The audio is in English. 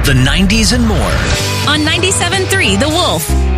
the 90s and more. On 97.3 The Wolf.